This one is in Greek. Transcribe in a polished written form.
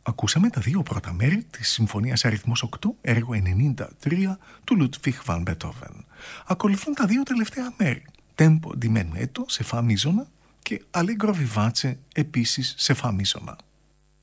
Ακούσαμε τα δύο πρώτα μέρη της Συμφωνίας αριθμός 8, έργο 93 του Λουτβίχ βαν Μπετόβεν. Ακολουθούν τα δύο τελευταία μέρη, Tempo di menuetto σε φα μίζωνα και Allegro vivace επίσης σε φα μίζωνα.